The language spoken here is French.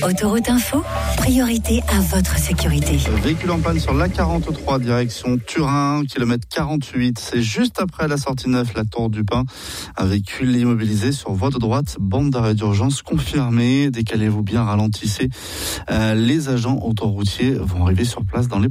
Autoroute Info, priorité à votre sécurité. Véhicule en panne sur l'A43, direction Turin, kilomètre 48. C'est juste après la sortie 9, la Tour du Pin. Un véhicule immobilisé sur voie de droite, bande d'arrêt d'urgence confirmée. Décalez-vous bien, ralentissez. Les agents autoroutiers vont arriver sur place dans les